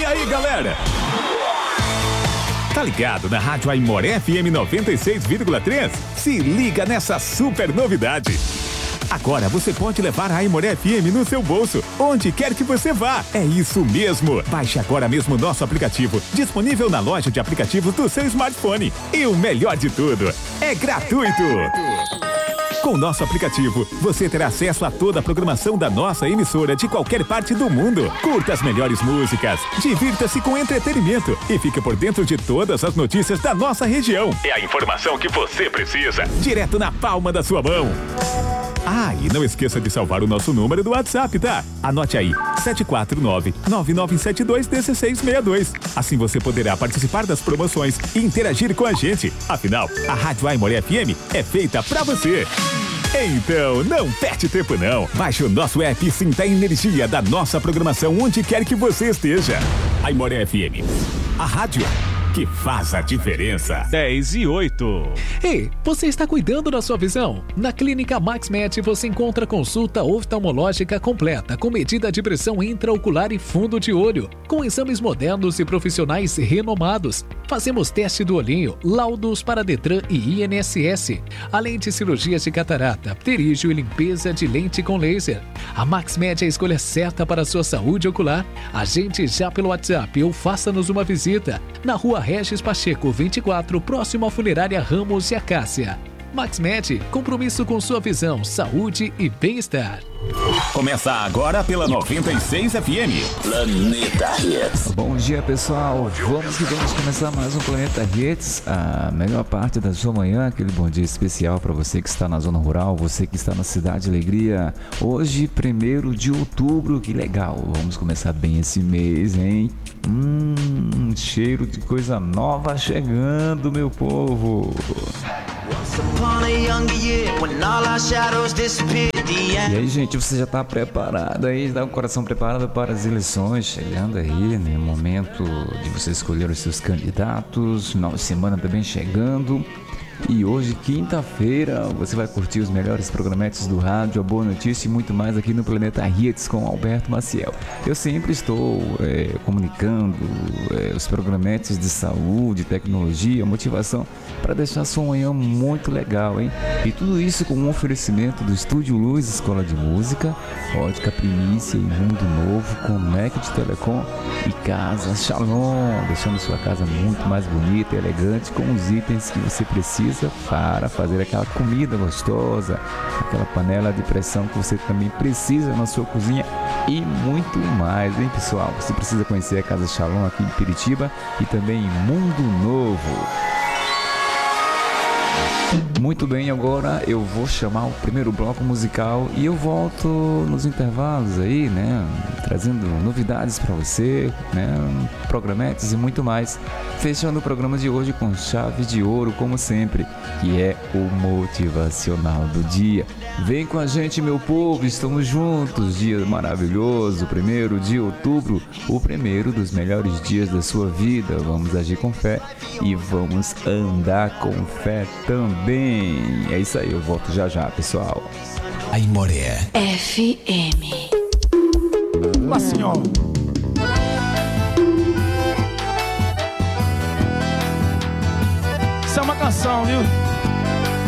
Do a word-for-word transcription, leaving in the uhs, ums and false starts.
E aí, galera? Tá ligado na Rádio Aimoré F M noventa e seis vírgula três? Se liga nessa super novidade. Agora você pode levar a Aimoré F M no seu bolso, onde quer que você vá. É isso mesmo. Baixe agora mesmo nosso aplicativo, disponível na loja de aplicativos do seu smartphone. E o melhor de tudo, é gratuito. Com o nosso aplicativo, você terá acesso a toda a programação da nossa emissora de qualquer parte do mundo. Curta as melhores músicas, divirta-se com entretenimento e fique por dentro de todas as notícias da nossa região. É a informação que você precisa, direto na palma da sua mão. Ah, e não esqueça de salvar o nosso número do WhatsApp, tá? Anote aí, sete quatro nove, nove nove sete dois, um seis seis dois. Assim você poderá participar das promoções e interagir com a gente. Afinal, a Rádio Aimoré F M é feita pra você. Então, não perde tempo não. Baixe o nosso app e sinta a energia da nossa programação onde quer que você esteja. Aimoré F M, a rádio que faz a diferença. dez e oito. Ei, você está cuidando da sua visão? Na Clínica MaxMed você encontra consulta oftalmológica completa, com medida de pressão intraocular e fundo de olho, com exames modernos e profissionais renomados. Fazemos teste do olhinho, laudos para Detran e I N S S, além de cirurgias de catarata, pterígio e limpeza de lente com laser. A MaxMed é a escolha certa para a sua saúde ocular. Agende já pelo WhatsApp ou faça-nos uma visita na Rua Regis Pacheco vinte e quatro, próximo à Funerária Ramos e Acácia. MaxMed, compromisso com sua visão, saúde e bem-estar. Começa agora pela noventa e seis F M. Planeta Hits. Bom dia, pessoal. Vamos que vamos começar mais um Planeta Hits, a melhor parte da sua manhã, aquele bom dia especial para você que está na zona rural, você que está na Cidade Alegria. Hoje, primeiro de outubro, que legal. Vamos começar bem esse mês, hein? Hum, cheiro de coisa nova chegando, meu povo. E aí, gente, você já tá preparado aí? Tá com o coração preparado para as eleições chegando aí, né? Momento de você escolher os seus candidatos, final de semana também chegando. E hoje, quinta-feira, você vai curtir os melhores programetes do rádio, a boa notícia e muito mais aqui no Planeta Hits com Alberto Maciel. Eu sempre estou é, comunicando é, os programetes de saúde, tecnologia, motivação para deixar sua manhã muito legal, hein? E tudo isso com um oferecimento do Estúdio Luz, Escola de Música, Ótica Primícia e Mundo Novo, Conect Telecom e Casa Shalom, deixando sua casa muito mais bonita e elegante com os itens que você precisa para fazer aquela comida gostosa, aquela panela de pressão que você também precisa na sua cozinha e muito mais, hein, pessoal? Você precisa conhecer a Casa Shalom aqui em Piritiba e também em Mundo Novo. Muito bem, agora eu vou chamar o primeiro bloco musical e eu volto nos intervalos aí, né, trazendo novidades para você, né, programetes e muito mais, fechando o programa de hoje com chave de ouro, como sempre, que é o motivacional do dia. Vem com a gente, meu povo, estamos juntos, dia maravilhoso, primeiro de outubro, o primeiro dos melhores dias da sua vida. Vamos agir com fé e vamos andar com fé também. É isso aí, eu volto já já, pessoal. Aimoré F M. Lá, senhor. Isso é uma canção, viu?